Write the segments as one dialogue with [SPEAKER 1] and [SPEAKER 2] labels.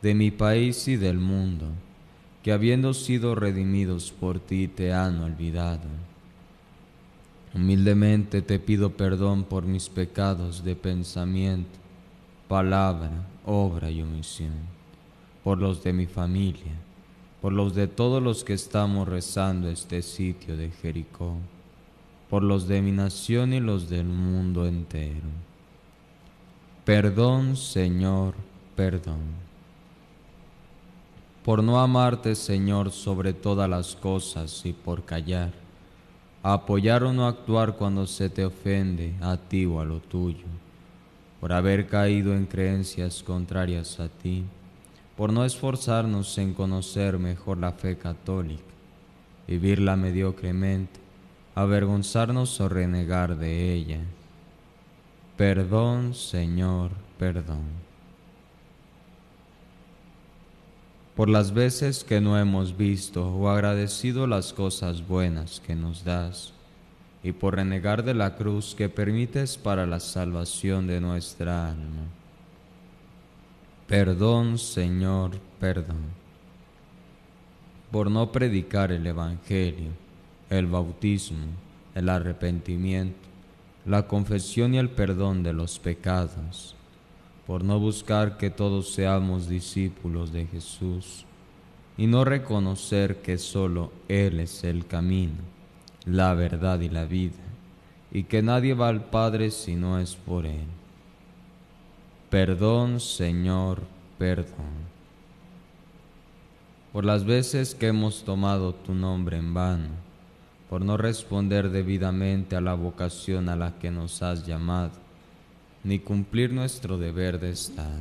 [SPEAKER 1] de mi país y del mundo, que habiendo sido redimidos por ti te han olvidado. Humildemente te pido perdón por mis pecados de pensamiento, palabra, obra y omisión, por los de mi familia, por los de todos los que estamos rezando este sitio de Jericó, por los de mi nación y los del mundo entero. Perdón, Señor, perdón. Por no amarte, Señor, sobre todas las cosas y por callar, apoyar o no actuar cuando se te ofende a ti o a lo tuyo, por haber caído en creencias contrarias a ti, por no esforzarnos en conocer mejor la fe católica, vivirla mediocremente, avergonzarnos o renegar de ella. Perdón, Señor, perdón. Por las veces que no hemos visto o agradecido las cosas buenas que nos das, y por renegar de la cruz que permites para la salvación de nuestra alma. Perdón, Señor, perdón. Por no predicar el Evangelio, el bautismo, el arrepentimiento, la confesión y el perdón de los pecados, por no buscar que todos seamos discípulos de Jesús y no reconocer que solo Él es el camino, la verdad y la vida, y que nadie va al Padre si no es por Él. Perdón, Señor, perdón. Por las veces que hemos tomado tu nombre en vano, por no responder debidamente a la vocación a la que nos has llamado, ni cumplir nuestro deber de Estado.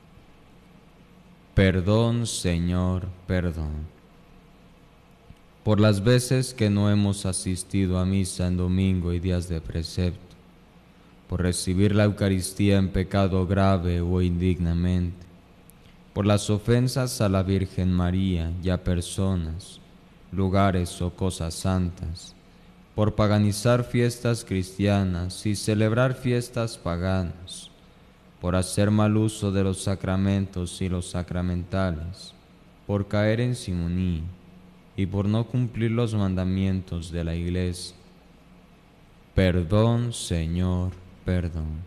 [SPEAKER 1] Perdón, Señor, perdón. Por las veces que no hemos asistido a misa en domingo y días de precepto, por recibir la Eucaristía en pecado grave o indignamente, por las ofensas a la Virgen María y a personas, lugares o cosas santas, por paganizar fiestas cristianas y celebrar fiestas paganas, por hacer mal uso de los sacramentos y los sacramentales, por caer en simonía y por no cumplir los mandamientos de la Iglesia. Perdón, Señor, perdón.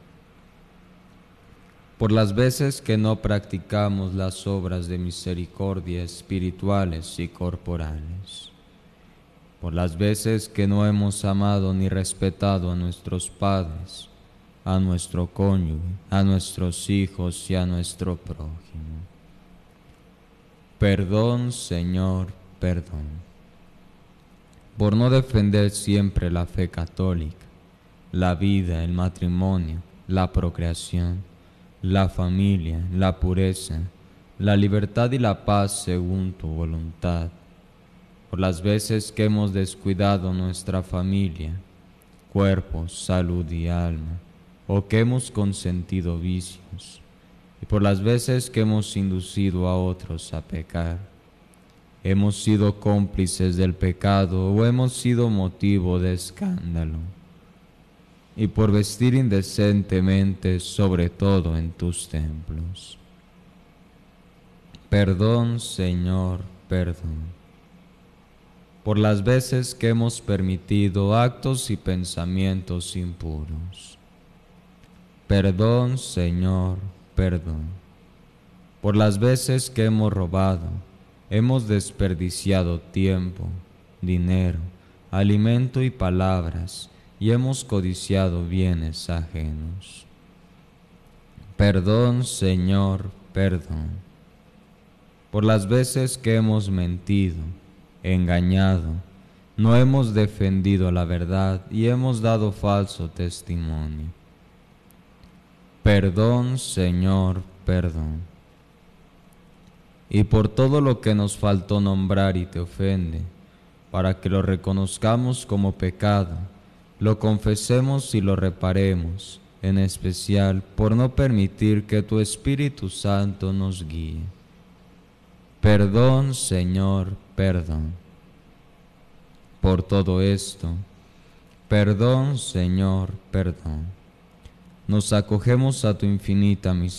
[SPEAKER 1] Por las veces que no practicamos las obras de misericordia espirituales y corporales, por las veces que no hemos amado ni respetado a nuestros padres, a nuestro cónyuge, a nuestros hijos y a nuestro prójimo. Perdón, Señor, perdón. Por no defender siempre la fe católica, la vida, el matrimonio, la procreación, la familia, la pureza, la libertad y la paz según tu voluntad. Por las veces que hemos descuidado nuestra familia, cuerpo, salud y alma, o que hemos consentido vicios, y por las veces que hemos inducido a otros a pecar, hemos sido cómplices del pecado o hemos sido motivo de escándalo, y por vestir indecentemente, sobre todo en tus templos. Perdón, Señor, perdón. Por las veces que hemos permitido actos y pensamientos impuros. Perdón, Señor, perdón. Por las veces que hemos robado, hemos desperdiciado tiempo, dinero, alimento y palabras, y hemos codiciado bienes ajenos. Perdón, Señor, perdón. Por las veces que hemos mentido, engañado, no hemos defendido la verdad y hemos dado falso testimonio. Perdón, Señor, perdón. Y por todo lo que nos faltó nombrar y te ofende, para que lo reconozcamos como pecado, lo confesemos y lo reparemos, en especial por no permitir que tu Espíritu Santo nos guíe. Perdón, Señor, perdón. Por todo esto, perdón, Señor, perdón. Nos acogemos a tu infinita misericordia